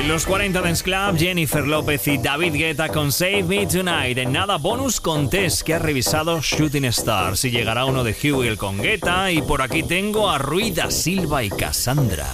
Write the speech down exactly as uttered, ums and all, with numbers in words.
Los cuarenta Dance Club, Jennifer López y David Guetta con Save Me Tonight. En nada, bonus con Tess, que ha revisado Shooting Stars. Y llegará uno de Hewell con Guetta. Y por aquí tengo a Rui da Silva y Cassandra.